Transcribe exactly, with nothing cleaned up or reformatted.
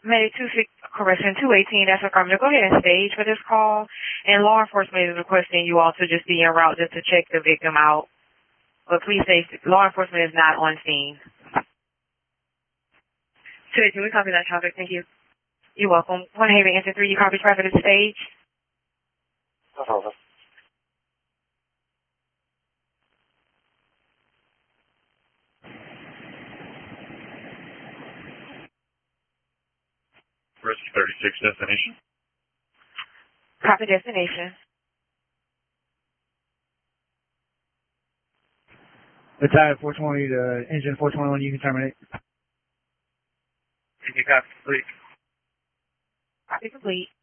May two six correction two eighteen. That's affirmative. Go ahead and stage for this call. And law enforcement is requesting you all to just be en route just to check the victim out. But please say law enforcement is not on scene. two eighteen, we copy that traffic. Thank you. You're welcome. One Haven Engine three, you copy traffic at the stage? That's over. Rescue thirty-six, destination. Copy destination. Battalion four twenty, the engine four twenty-one, you can terminate. Can you copy, please? Copy complete.